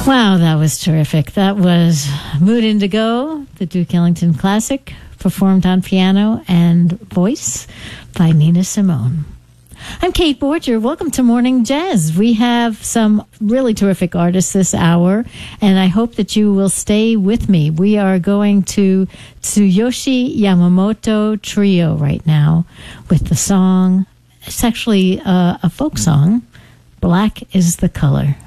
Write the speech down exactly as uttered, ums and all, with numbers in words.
Wow, that was terrific. That was Mood Indigo, the Duke Ellington classic, performed on piano and voice by Nina Simone. I'm Kate Borger. Welcome to Morning Jazz. We have some really terrific artists this hour, and I hope that you will stay with me. We are going to Tsuyoshi Yamamoto Trio right now with the song, it's actually uh, a folk song, Black is the Color.